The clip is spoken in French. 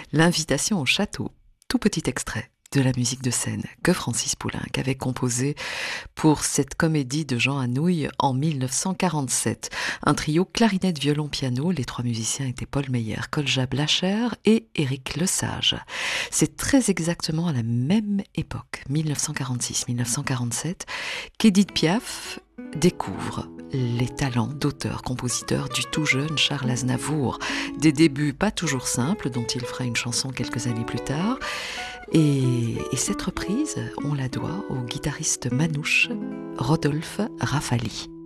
L'invitation au château, tout petit extrait de la musique de scène que Francis Poulenc avait composée pour cette comédie de Jean Anouilh en 1947. Un trio clarinette, violon, piano. Les trois musiciens étaient Paul Meyer, Kolja Blacher et Éric Lesage. C'est très exactement à la même époque, 1946-1947, qu'Édith Piaf découvre les talents d'auteur-compositeur du tout jeune Charles Aznavour. Des débuts pas toujours simples, dont il fera une chanson quelques années plus tard. Et cette reprise, on la doit au guitariste manouche Rodolphe Raffali.